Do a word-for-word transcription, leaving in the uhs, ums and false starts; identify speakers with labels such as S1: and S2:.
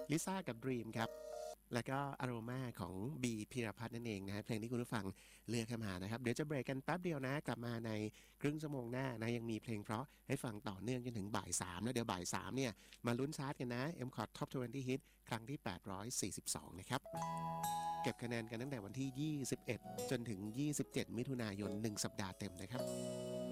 S1: ลิซ่ากับ Dream ครับแล้วก็อโรมาของบีพีรพัฒน์นั่นเองนะฮะเพลงที่คุณผู้ฟังเลือกเข้ามานะครับเดี๋ยวจะเบรกกันแป๊บเดียวนะกลับมาในครึ่งชั่วโมงหน้านะยังมีเพลงเพราะให้ฟังต่อเนื่องจนถึงบ่ายสามแล้วเดี๋ยวบ่ายสามเนี่ยมาลุ้นชาร์ตกันนะ เอ็ม คอ ที Top ยี่สิบ Hit ครั้งที่แปดร้อยสี่สิบสองนะครับเก็บคะแนนกันตั้งแต่วันที่ยี่สิบเอ็ดจนถึงยี่สิบเจ็ดมิถุนายนหนึ่งสัปดาห์เต็มนะครับ